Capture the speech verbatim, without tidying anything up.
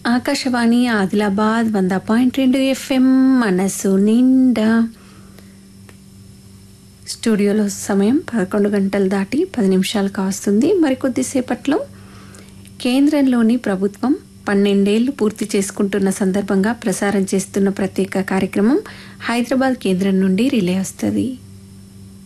ఆకాశవాణి ఆదిలాబాద్ వంద పాయింట్ రెండు ఎఫ్ఎం మనసు నిండా. స్టూడియోలో సమయం పదకొండు గంటలు దాటి పది నిమిషాలు కావస్తుంది. మరికొద్దిసేపట్లో కేంద్రంలోని ప్రభుత్వం పన్నెండేళ్లు పూర్తి చేసుకుంటున్న సందర్భంగా ప్రసారం చేస్తున్న ప్రత్యేక కార్యక్రమం హైదరాబాద్ కేంద్రం నుండి రిలే వస్తుంది.